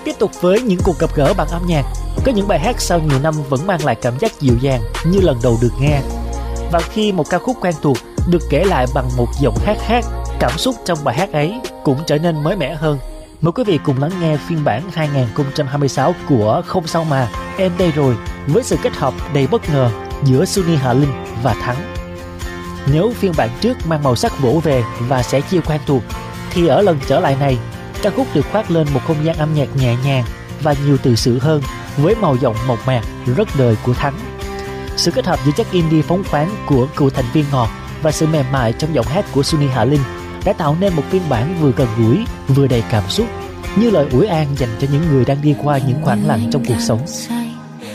Tiếp tục với những cuộc gặp gỡ bằng âm nhạc, có những bài hát sau nhiều năm vẫn mang lại cảm giác dịu dàng như lần đầu được nghe. Và khi một ca khúc quen thuộc được kể lại bằng một giọng hát khác, cảm xúc trong bài hát ấy cũng trở nên mới mẻ hơn. Mời quý vị cùng lắng nghe phiên bản 2026 của Không Sao Mà, Em Đây Rồi, với sự kết hợp đầy bất ngờ giữa Sunny Hạ Linh và Thắng. Nếu phiên bản trước mang màu sắc vỗ về và sẻ chia quen thuộc, thì ở lần trở lại này, ca khúc được khoác lên một không gian âm nhạc nhẹ nhàng và nhiều từ sự hơn, với màu giọng mộc mạc rất đời của Thắng. Sự kết hợp giữa chất indie phóng khoáng của cựu thành viên Ngọt và sự mềm mại trong giọng hát của Sunny Hạ Linh đã tạo nên một phiên bản vừa gần gũi vừa đầy cảm xúc, như lời ủi an dành cho những người đang đi qua những khoảng lặng trong cuộc sống.